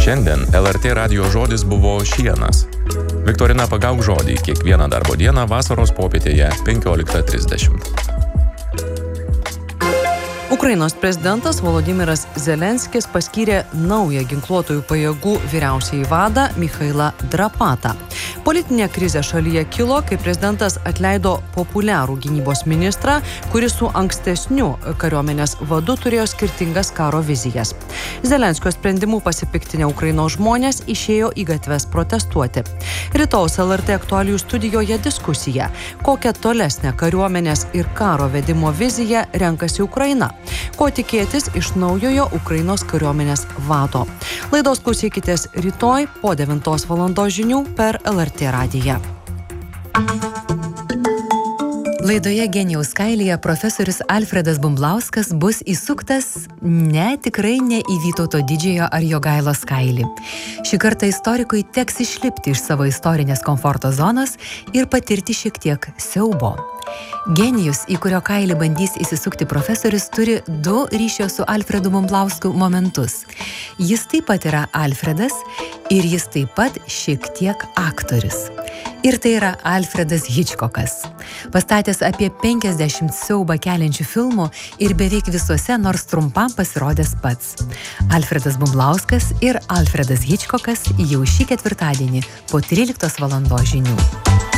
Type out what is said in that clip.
Šiandien LRT radijo žodis buvo šienas. Viktorina pagauk žodį kiekvieną darbo dieną vasaros popietėje 15:30. Ukrainos prezidentas Volodymyras Zelenskis paskyrė naują ginkluotųjų pajėgų vyriausiąjį vadą Michailą Drapatą. Politinė krizė šalyje kilo, kai prezidentas atleido populiarų gynybos ministrą, kuris su ankstesniu kariuomenės vadu turėjo skirtingas karo vizijas. Zelenskio sprendimu pasipiktinę Ukrainos žmonės išėjo į gatves protestuoti. Rytojaus LRT aktualijų studijoje diskusija, kokią tolesnę kariuomenės ir karo vedimo viziją renkasi Ukraina. Ko tikėtis iš naujojo Ukrainos kariuomenės vado. Laidos klausykitės rytoj po 9 valandos žinių per LRT radiją. Laidoje Genijaus kailyje profesorius Alfredas Bumblauskas bus įsuktas tikrai ne į Vytauto Didžiojo ar Jogailos kailį. Šį kartą istorikui teks išlipti iš savo istorinės komforto zonos ir patirti šiek tiek siaubo. Genijus, į kurio kailį bandys įsisukti profesorius, turi 2 ryšio su Alfredu Bumblausku momentus. Jis taip pat yra Alfredas ir jis taip pat šiek tiek aktorius. Ir tai yra Alfredas Hitchcockas. Pastatęs apie 50 siaubą keliančių filmų ir beveik visuose nors trumpam pasirodęs pats. Alfredas Bumblauskas ir Alfredas Hitchcockas jau šį ketvirtadienį po 13 valandos žinių.